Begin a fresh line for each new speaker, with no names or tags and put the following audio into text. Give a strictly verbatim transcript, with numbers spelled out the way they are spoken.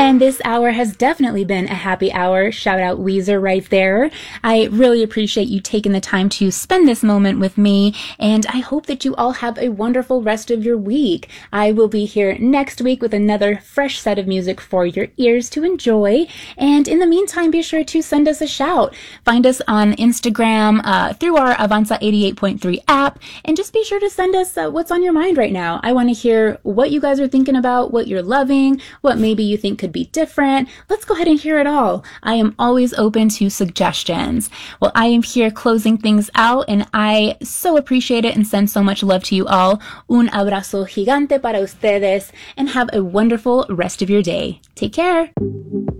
And this hour has definitely been a happy hour. Shout out Weezer right there. I really appreciate you taking the time to spend this moment with me, and I hope that you all have a wonderful rest of your week. I will be here next week with another fresh set of music for your ears to enjoy. And in the meantime, be sure to send us a shout. Find us on Instagram uh, through our Avanza eighty-eight point three app, and just be sure to send us uh, what's on your mind right now. I want to hear what you guys are thinking about, what you're loving, what maybe you think could be different. Let's go ahead and hear it all. I am always open to suggestions. Well, I am here closing things out, and I so appreciate it and send so much love to you all. Un abrazo gigante para ustedes, and have a wonderful rest of your day. Take care.